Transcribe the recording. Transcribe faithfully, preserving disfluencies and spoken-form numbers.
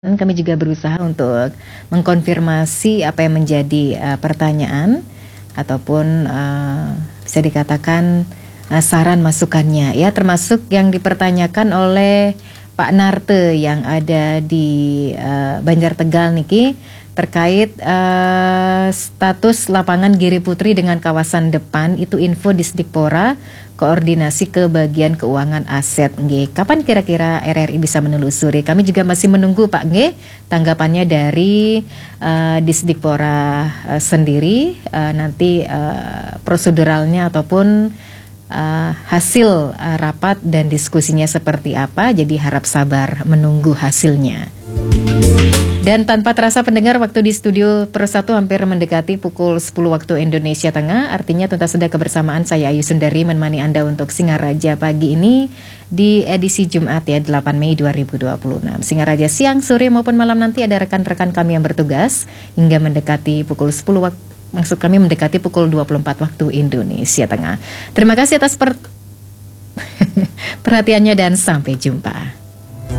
Kami juga berusaha untuk mengkonfirmasi apa yang menjadi uh, pertanyaan ataupun uh, bisa dikatakan uh, saran masukannya ya, termasuk yang dipertanyakan oleh Pak Narte yang ada di uh, Banjar Tegal niki terkait uh, status lapangan Giri Putri dengan kawasan depan itu info di Disdikpora koordinasi ke bagian keuangan aset nggih. Kapan kira-kira R R I bisa menelusuri? Kami juga masih menunggu Pak nggih tanggapannya dari uh, Disdikpora uh, sendiri uh, nanti uh, proseduralnya ataupun uh, hasil uh, rapat dan diskusinya seperti apa. Jadi harap sabar menunggu hasilnya. Dan tanpa terasa pendengar, waktu di studio Persatu hampir mendekati pukul sepuluh waktu Indonesia Tengah. Artinya tuntas sudah kebersamaan saya Ayu Sundari menemani Anda untuk Singaraja pagi ini di edisi Jumat ya delapan Mei dua ribu dua puluh enam. Singaraja siang, sore maupun malam nanti ada rekan-rekan kami yang bertugas hingga mendekati pukul sepuluh waktu, maksud kami mendekati pukul dua puluh empat waktu Indonesia Tengah. Terima kasih atas per perhatiannya dan sampai jumpa.